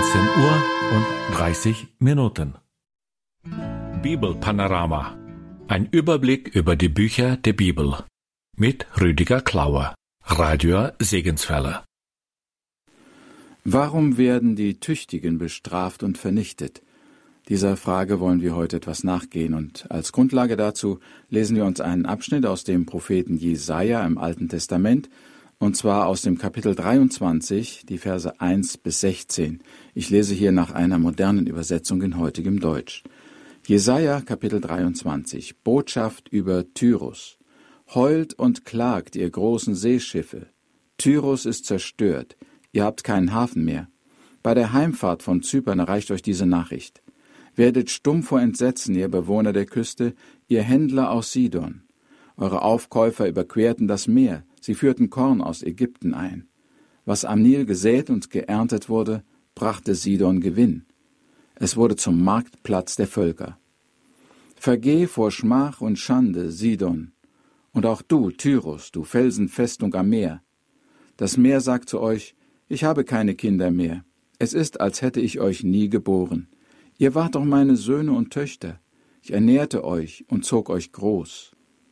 19:30 Bibelpanorama. Ein Überblick über die Bücher der Bibel. Mit Rüdiger Klauer, Radio Segenswelle. Warum werden die Tüchtigen bestraft und vernichtet? Dieser Frage wollen wir heute etwas nachgehen, und als Grundlage dazu lesen wir uns einen Abschnitt aus dem Propheten Jesaja im Alten Testament, und zwar aus dem Kapitel 23, die Verse 1 bis 16. Ich lese hier nach einer modernen Übersetzung in heutigem Deutsch. Jesaja, Kapitel 23, Botschaft über Tyrus. Heult und klagt, ihr großen Seeschiffe. Tyrus ist zerstört, ihr habt keinen Hafen mehr. Bei der Heimfahrt von Zypern erreicht euch diese Nachricht. Werdet stumm vor Entsetzen, ihr Bewohner der Küste, ihr Händler aus Sidon. Eure Aufkäufer überquerten das Meer, sie führten Korn aus Ägypten ein. Was am Nil gesät und geerntet wurde, brachte Sidon Gewinn. Es wurde zum Marktplatz der Völker. Vergeh vor Schmach und Schande, Sidon. Und auch du, Tyrus, du Felsenfestung am Meer. Das Meer sagt zu euch, ich habe keine Kinder mehr. Es ist, als hätte ich euch nie geboren. Ihr wart doch meine Söhne und Töchter. Ich ernährte euch und zog euch groß.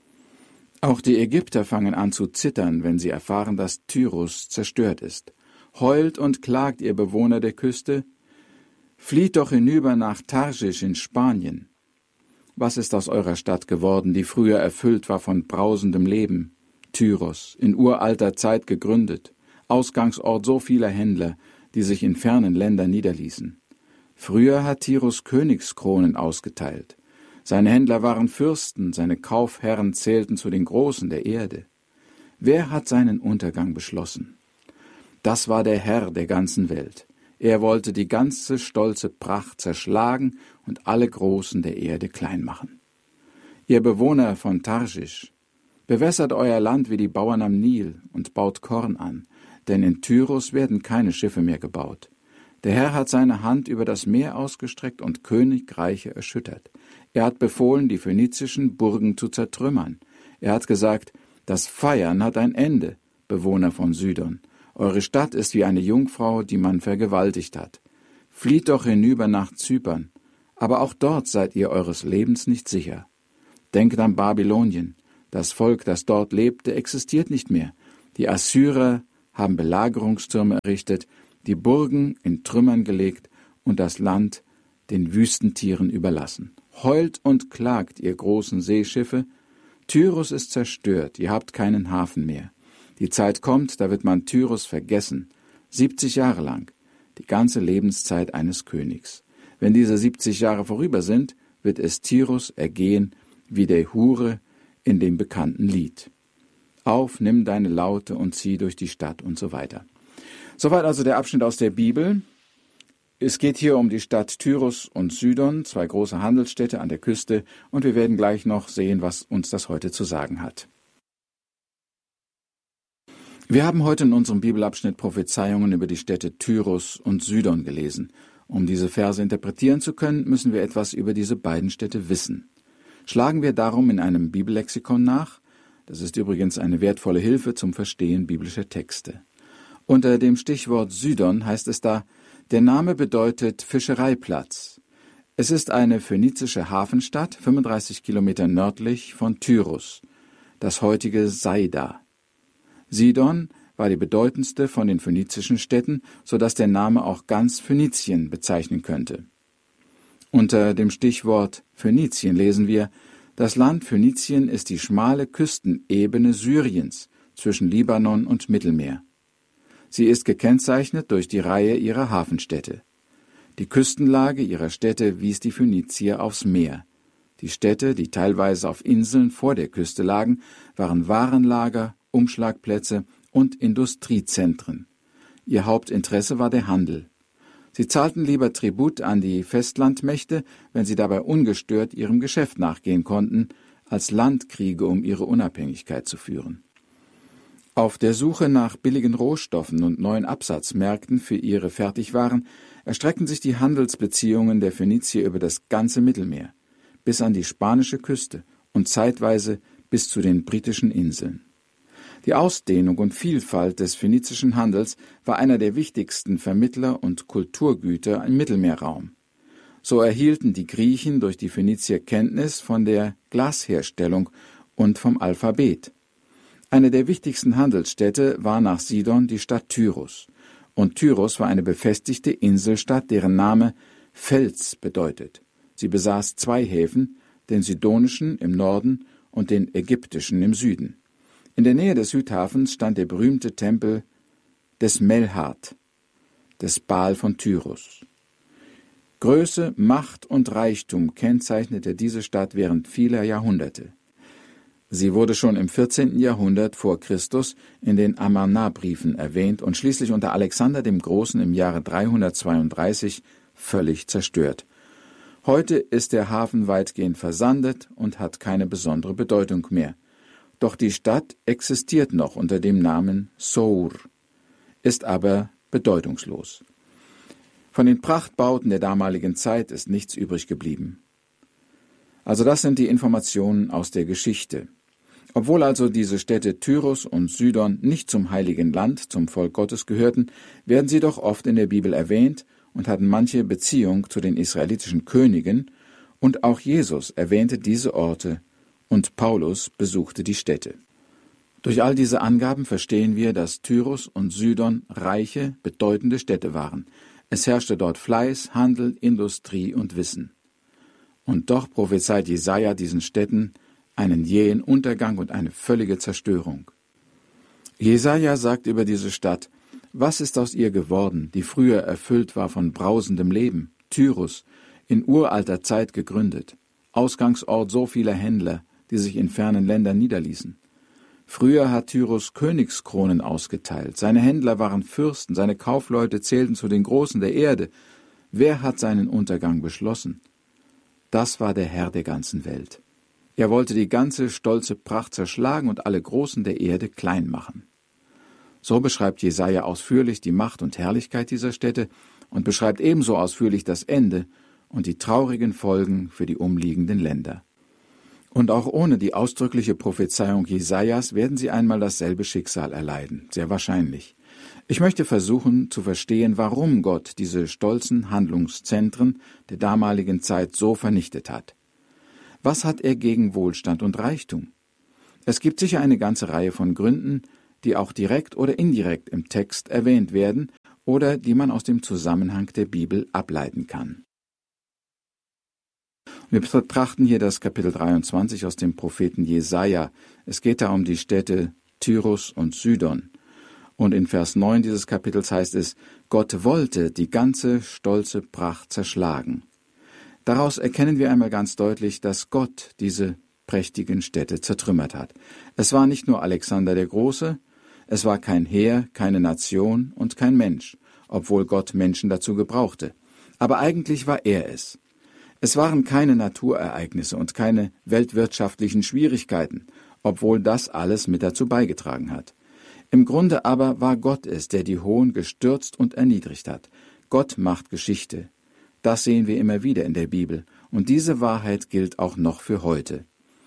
Auch die Ägypter fangen an zu zittern, wenn sie erfahren, dass Tyrus zerstört ist. Heult und klagt, ihr Bewohner der Küste. Flieht doch hinüber nach Tarschisch in Spanien. Was ist aus eurer Stadt geworden, die früher erfüllt war von brausendem Leben? Tyros, in uralter Zeit gegründet, Ausgangsort so vieler Händler, die sich in fernen Ländern niederließen. Früher hat Tyros Königskronen ausgeteilt. Seine Händler waren Fürsten, seine Kaufherren zählten zu den Großen der Erde. Wer hat seinen Untergang beschlossen? Das war der Herr der ganzen Welt. Er wollte die ganze stolze Pracht zerschlagen und alle Großen der Erde klein machen. Ihr Bewohner von Tarschisch, bewässert euer Land wie die Bauern am Nil und baut Korn an, denn in Tyrus werden keine Schiffe mehr gebaut. Der Herr hat seine Hand über das Meer ausgestreckt und Königreiche erschüttert. Er hat befohlen, die phönizischen Burgen zu zertrümmern. Er hat gesagt, das Feiern hat ein Ende, Bewohner von Sidon. Eure Stadt ist wie eine Jungfrau, die man vergewaltigt hat. Flieht doch hinüber nach Zypern, aber auch dort seid ihr eures Lebens nicht sicher. Denkt an Babylonien. Das Volk, das dort lebte, existiert nicht mehr. Die Assyrer haben Belagerungstürme errichtet, die Burgen in Trümmern gelegt und das Land den Wüstentieren überlassen. Heult und klagt, ihr großen Seeschiffe. Tyrus ist zerstört, ihr habt keinen Hafen mehr. Die Zeit kommt, da wird man Tyrus vergessen, 70 Jahre lang, die ganze Lebenszeit eines Königs. Wenn diese 70 Jahre vorüber sind, wird es Tyrus ergehen wie der Hure in dem bekannten Lied. Auf, nimm deine Laute und zieh durch die Stadt und so weiter. Soweit also der Abschnitt aus der Bibel. Es geht hier um die Stadt Tyrus und Sidon, zwei große Handelsstädte an der Küste, und wir werden gleich noch sehen, was uns das heute zu sagen hat. Wir haben heute in unserem Bibelabschnitt Prophezeiungen über die Städte Tyrus und Sidon gelesen. Um diese Verse interpretieren zu können, müssen wir etwas über diese beiden Städte wissen. Schlagen wir darum in einem Bibellexikon nach. Das ist übrigens eine wertvolle Hilfe zum Verstehen biblischer Texte. Unter dem Stichwort Sidon heißt es da, der Name bedeutet Fischereiplatz. Es ist eine phönizische Hafenstadt, 35 Kilometer nördlich von Tyrus, das heutige Saida. Sidon war die bedeutendste von den phönizischen Städten, sodass der Name auch ganz Phönizien bezeichnen könnte. Unter dem Stichwort Phönizien lesen wir, das Land Phönizien ist die schmale Küstenebene Syriens zwischen Libanon und Mittelmeer. Sie ist gekennzeichnet durch die Reihe ihrer Hafenstädte. Die Küstenlage ihrer Städte wies die Phönizier aufs Meer. Die Städte, die teilweise auf Inseln vor der Küste lagen, waren Warenlager, Umschlagplätze und Industriezentren. Ihr Hauptinteresse war der Handel. Sie zahlten lieber Tribut an die Festlandmächte, wenn sie dabei ungestört ihrem Geschäft nachgehen konnten, als Landkriege um ihre Unabhängigkeit zu führen. Auf der Suche nach billigen Rohstoffen und neuen Absatzmärkten für ihre Fertigwaren erstreckten sich die Handelsbeziehungen der Phönizier über das ganze Mittelmeer, bis an die spanische Küste und zeitweise bis zu den britischen Inseln. Die Ausdehnung und Vielfalt des phönizischen Handels war einer der wichtigsten Vermittler und Kulturgüter im Mittelmeerraum. So erhielten die Griechen durch die Phönizier Kenntnis von der Glasherstellung und vom Alphabet. Eine der wichtigsten Handelsstädte war nach Sidon die Stadt Tyrus. Und Tyrus war eine befestigte Inselstadt, deren Name Fels bedeutet. Sie besaß 2 Häfen, den sidonischen im Norden und den ägyptischen im Süden. In der Nähe des Südhafens stand der berühmte Tempel des Melhart, des Baal von Tyrus. Größe, Macht und Reichtum kennzeichnete diese Stadt während vieler Jahrhunderte. Sie wurde schon im 14. Jahrhundert vor Christus in den Amarna-Briefen erwähnt und schließlich unter Alexander dem Großen im Jahre 332 völlig zerstört. Heute ist der Hafen weitgehend versandet und hat keine besondere Bedeutung mehr. Doch die Stadt existiert noch unter dem Namen Sour, ist aber bedeutungslos. Von den Prachtbauten der damaligen Zeit ist nichts übrig geblieben. Also das sind die Informationen aus der Geschichte. Obwohl also diese Städte Tyrus und Sidon nicht zum Heiligen Land, zum Volk Gottes gehörten, werden sie doch oft in der Bibel erwähnt und hatten manche Beziehung zu den israelitischen Königen, und auch Jesus erwähnte diese Orte und Paulus besuchte die Städte. Durch all diese Angaben verstehen wir, dass Tyrus und Sidon reiche, bedeutende Städte waren. Es herrschte dort Fleiß, Handel, Industrie und Wissen. Und doch prophezeit Jesaja diesen Städten einen jähen Untergang und eine völlige Zerstörung. Jesaja sagt über diese Stadt: Was ist aus ihr geworden, die früher erfüllt war von brausendem Leben? Tyrus, in uralter Zeit gegründet, Ausgangsort so vieler Händler, die sich in fernen Ländern niederließen. Früher hat Tyrus Königskronen ausgeteilt, seine Händler waren Fürsten, seine Kaufleute zählten zu den Großen der Erde. Wer hat seinen Untergang beschlossen? Das war der Herr der ganzen Welt. Er wollte die ganze stolze Pracht zerschlagen und alle Großen der Erde klein machen. So beschreibt Jesaja ausführlich die Macht und Herrlichkeit dieser Städte und beschreibt ebenso ausführlich das Ende und die traurigen Folgen für die umliegenden Länder. Und auch ohne die ausdrückliche Prophezeiung Jesajas werden sie einmal dasselbe Schicksal erleiden, sehr wahrscheinlich. Ich möchte versuchen zu verstehen, warum Gott diese stolzen Handlungszentren der damaligen Zeit so vernichtet hat. Was hat er gegen Wohlstand und Reichtum? Es gibt sicher eine ganze Reihe von Gründen, die auch direkt oder indirekt im Text erwähnt werden oder die man aus dem Zusammenhang der Bibel ableiten kann. Wir betrachten hier das Kapitel 23 aus dem Propheten Jesaja. Es geht da um die Städte Tyrus und Sidon. Und in Vers 9 dieses Kapitels heißt es: Gott wollte die ganze stolze Pracht zerschlagen. Daraus erkennen wir einmal ganz deutlich, dass Gott diese prächtigen Städte zertrümmert hat. Es war nicht nur Alexander der Große, es war kein Heer, keine Nation und kein Mensch, obwohl Gott Menschen dazu gebrauchte. Aber eigentlich war er es. Es waren keine Naturereignisse und keine weltwirtschaftlichen Schwierigkeiten, obwohl das alles mit dazu beigetragen hat. Im Grunde aber war Gott es, der die Hohen gestürzt und erniedrigt hat. Gott macht Geschichte. Das sehen wir immer wieder in der Bibel, und diese Wahrheit gilt auch noch für heute.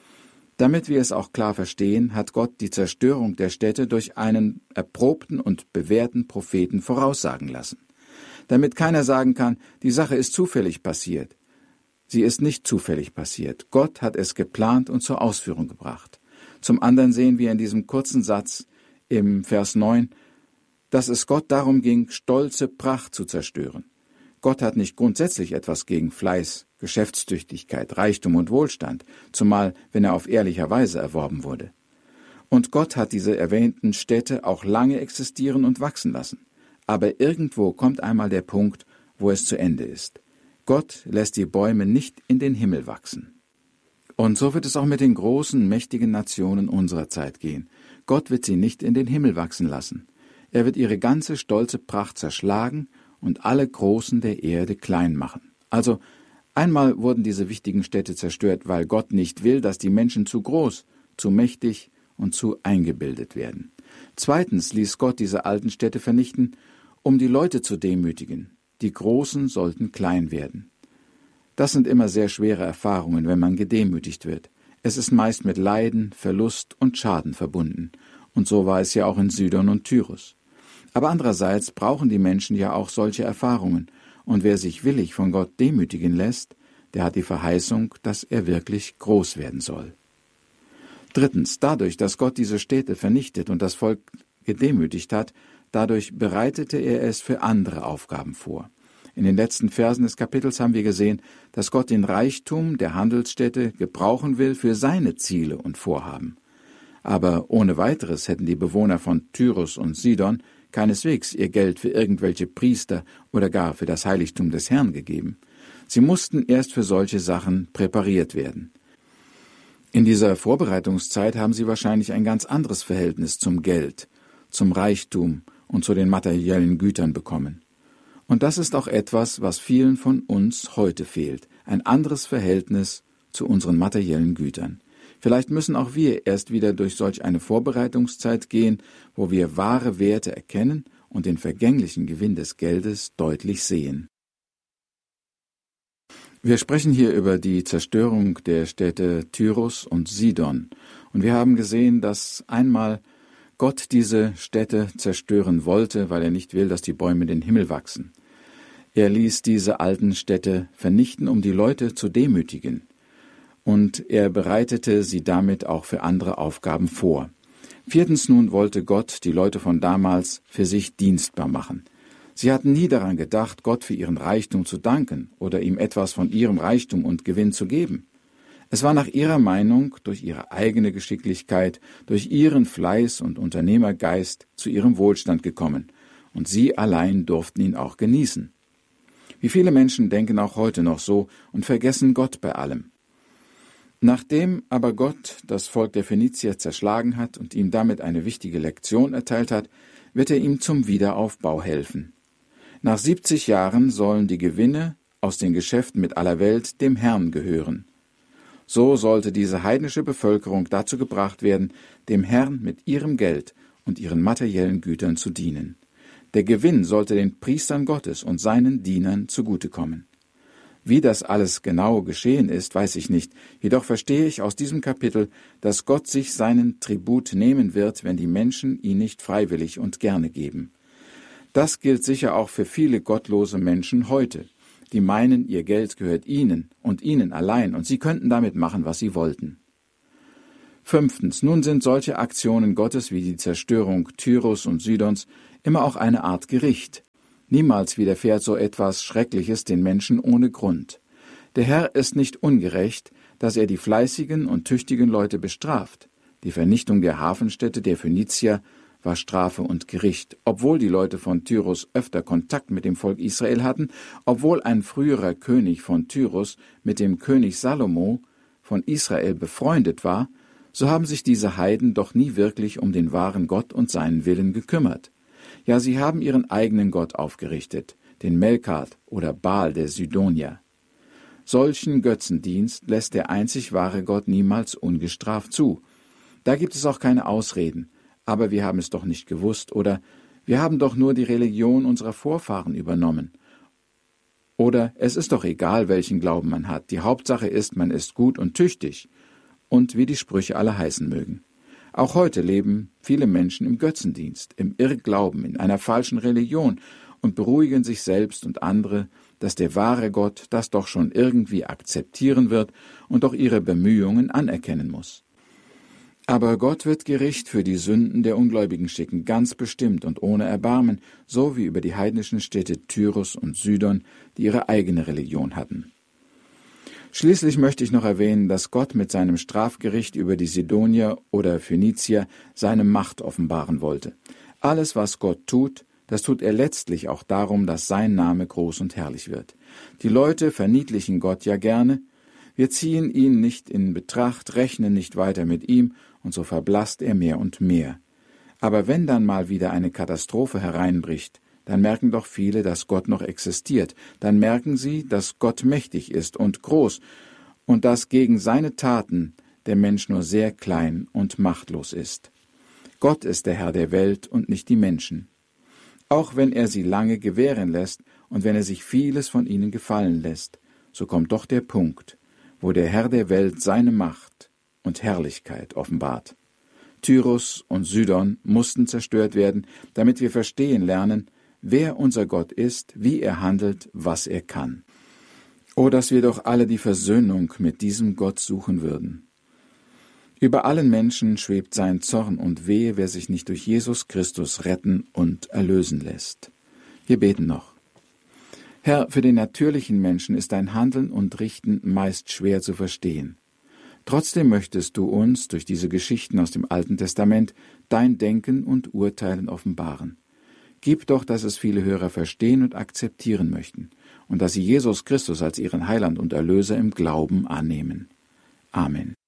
Damit wir es auch klar verstehen, hat Gott die Zerstörung der Städte durch einen erprobten und bewährten Propheten voraussagen lassen. Damit keiner sagen kann, die Sache ist zufällig passiert. Sie ist nicht zufällig passiert. Gott hat es geplant und zur Ausführung gebracht. Zum anderen sehen wir in diesem kurzen Satz im Vers 9, dass es Gott darum ging, stolze Pracht zu zerstören. Gott hat nicht grundsätzlich etwas gegen Fleiß, Geschäftstüchtigkeit, Reichtum und Wohlstand, zumal wenn er auf ehrlicher Weise erworben wurde. Und Gott hat diese erwähnten Städte auch lange existieren und wachsen lassen. Aber irgendwo kommt einmal der Punkt, wo es zu Ende ist. Gott lässt die Bäume nicht in den Himmel wachsen. Und so wird es auch mit den großen, mächtigen Nationen unserer Zeit gehen. Gott wird sie nicht in den Himmel wachsen lassen. Er wird ihre ganze stolze Pracht zerschlagen und alle Großen der Erde klein machen. Also, einmal wurden diese wichtigen Städte zerstört, weil Gott nicht will, dass die Menschen zu groß, zu mächtig und zu eingebildet werden. Zweitens ließ Gott diese alten Städte vernichten, um die Leute zu demütigen. Die Großen sollten klein werden. Das sind immer sehr schwere Erfahrungen, wenn man gedemütigt wird. Es ist meist mit Leiden, Verlust und Schaden verbunden. Und so war es ja auch in Sidon und Tyrus. Aber andererseits brauchen die Menschen ja auch solche Erfahrungen. Und wer sich willig von Gott demütigen lässt, der hat die Verheißung, dass er wirklich groß werden soll. Drittens, dadurch, dass Gott diese Städte vernichtet und das Volk gedemütigt hat, dadurch bereitete er es für andere Aufgaben vor. In den letzten Versen des Kapitels haben wir gesehen, dass Gott den Reichtum der Handelsstädte gebrauchen will für seine Ziele und Vorhaben. Aber ohne weiteres hätten die Bewohner von Tyrus und Sidon keineswegs ihr Geld für irgendwelche Priester oder gar für das Heiligtum des Herrn gegeben. Sie mussten erst für solche Sachen präpariert werden. In dieser Vorbereitungszeit haben sie wahrscheinlich ein ganz anderes Verhältnis zum Geld, zum Reichtum und zu den materiellen Gütern bekommen. Und das ist auch etwas, was vielen von uns heute fehlt, ein anderes Verhältnis zu unseren materiellen Gütern. Vielleicht müssen auch wir erst wieder durch solch eine Vorbereitungszeit gehen, wo wir wahre Werte erkennen und den vergänglichen Gewinn des Geldes deutlich sehen. Wir sprechen hier über die Zerstörung der Städte Tyrus und Sidon. Und wir haben gesehen, dass einmal Gott diese Städte zerstören wollte, weil er nicht will, dass die Bäume in den Himmel wachsen. Er ließ diese alten Städte vernichten, um die Leute zu demütigen. Und er bereitete sie damit auch für andere Aufgaben vor. Viertens nun wollte Gott die Leute von damals für sich dienstbar machen. Sie hatten nie daran gedacht, Gott für ihren Reichtum zu danken oder ihm etwas von ihrem Reichtum und Gewinn zu geben. Es war nach ihrer Meinung durch ihre eigene Geschicklichkeit, durch ihren Fleiß und Unternehmergeist zu ihrem Wohlstand gekommen, und sie allein durften ihn auch genießen. Wie viele Menschen denken auch heute noch so und vergessen Gott bei allem. Nachdem aber Gott das Volk der Phönizier zerschlagen hat und ihm damit eine wichtige Lektion erteilt hat, wird er ihm zum Wiederaufbau helfen. Nach 70 Jahren sollen die Gewinne aus den Geschäften mit aller Welt dem Herrn gehören. So sollte diese heidnische Bevölkerung dazu gebracht werden, dem Herrn mit ihrem Geld und ihren materiellen Gütern zu dienen. Der Gewinn sollte den Priestern Gottes und seinen Dienern zugutekommen. Wie das alles genau geschehen ist, weiß ich nicht, jedoch verstehe ich aus diesem Kapitel, dass Gott sich seinen Tribut nehmen wird, wenn die Menschen ihn nicht freiwillig und gerne geben. Das gilt sicher auch für viele gottlose Menschen heute, die meinen, ihr Geld gehört ihnen und ihnen allein und sie könnten damit machen, was sie wollten. Fünftens, nun sind solche Aktionen Gottes wie die Zerstörung Tyrus und Sidons immer auch eine Art Gericht. Niemals widerfährt so etwas Schreckliches den Menschen ohne Grund. Der Herr ist nicht ungerecht, dass er die fleißigen und tüchtigen Leute bestraft. Die Vernichtung der Hafenstädte der Phönizier war Strafe und Gericht, obwohl die Leute von Tyrus öfter Kontakt mit dem Volk Israel hatten, obwohl ein früherer König von Tyrus mit dem König Salomo von Israel befreundet war, so haben sich diese Heiden doch nie wirklich um den wahren Gott und seinen Willen gekümmert. Ja, sie haben ihren eigenen Gott aufgerichtet, den Melkart oder Baal der Sidonier. Solchen Götzendienst lässt der einzig wahre Gott niemals ungestraft zu. Da gibt es auch keine Ausreden. Aber wir haben es doch nicht gewusst, oder wir haben doch nur die Religion unserer Vorfahren übernommen. Oder es ist doch egal, welchen Glauben man hat, die Hauptsache ist, man ist gut und tüchtig, und wie die Sprüche alle heißen mögen. Auch heute leben viele Menschen im Götzendienst, im Irrglauben, in einer falschen Religion und beruhigen sich selbst und andere, dass der wahre Gott das doch schon irgendwie akzeptieren wird und auch ihre Bemühungen anerkennen muss. Aber Gott wird Gericht für die Sünden der Ungläubigen schicken, ganz bestimmt und ohne Erbarmen, so wie über die heidnischen Städte Tyrus und Sidon, die ihre eigene Religion hatten. Schließlich möchte ich noch erwähnen, dass Gott mit seinem Strafgericht über die Sidonier oder Phönizier seine Macht offenbaren wollte. Alles, was Gott tut, das tut er letztlich auch darum, dass sein Name groß und herrlich wird. Die Leute verniedlichen Gott ja gerne. Wir ziehen ihn nicht in Betracht, rechnen nicht weiter mit ihm, und so verblasst er mehr und mehr. Aber wenn dann mal wieder eine Katastrophe hereinbricht, dann merken doch viele, dass Gott noch existiert. Dann merken sie, dass Gott mächtig ist und groß und dass gegen seine Taten der Mensch nur sehr klein und machtlos ist. Gott ist der Herr der Welt und nicht die Menschen. Auch wenn er sie lange gewähren lässt und wenn er sich vieles von ihnen gefallen lässt, so kommt doch der Punkt, wo der Herr der Welt seine Macht und Herrlichkeit offenbart. Tyrus und Sidon mussten zerstört werden, damit wir verstehen lernen, wer unser Gott ist, wie er handelt, was er kann. O, dass wir doch alle die Versöhnung mit diesem Gott suchen würden. Über allen Menschen schwebt sein Zorn und wehe, wer sich nicht durch Jesus Christus retten und erlösen lässt. Wir beten noch. Herr, für den natürlichen Menschen ist dein Handeln und Richten meist schwer zu verstehen. Trotzdem möchtest du uns durch diese Geschichten aus dem Alten Testament dein Denken und Urteilen offenbaren. Gib doch, dass es viele Hörer verstehen und akzeptieren möchten und dass sie Jesus Christus als ihren Heiland und Erlöser im Glauben annehmen. Amen.